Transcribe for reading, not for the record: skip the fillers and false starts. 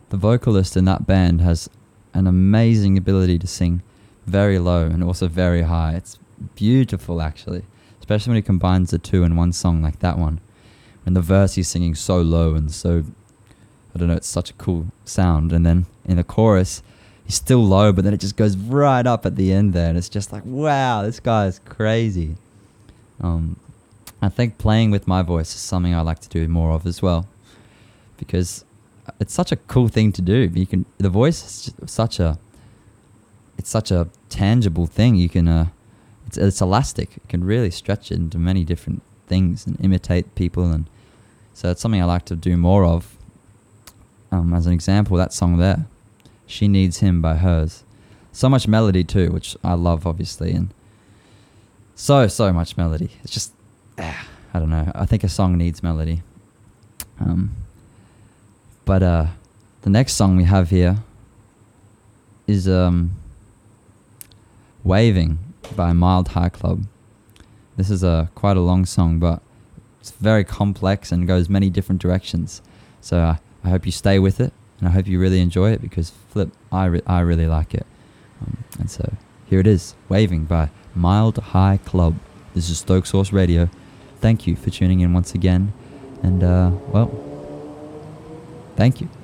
the vocalist in that band has an amazing ability to sing very low and also very high. It's beautiful, actually, especially when he combines the two in one song like that one. In the verse, he's singing so low and so, I don't know, it's such a cool sound. And then in the chorus, he's still low, but then it just goes right up at the end there. And it's just like, wow, this guy is crazy. I think playing with my voice is something I like to do more of as well, because it's such a cool thing to do. The voice is just such a tangible thing. You can, it's elastic. You can really stretch it into many different things and imitate people, and so it's something I like to do more of. As an example, that song there, "She Needs Him" by Hers, so much melody too, which I love, obviously, and so much melody. It's just, I don't know. I think a song needs melody. But the next song we have here is "Waving" by Mild High Club. This is quite a long song, but it's very complex and goes many different directions. So I hope you stay with it, and I hope you really enjoy it, because I really like it. And so here it is, "Waving" by Mild High Club. This is Stoke Source Radio. Thank you for tuning in once again, and well, thank you.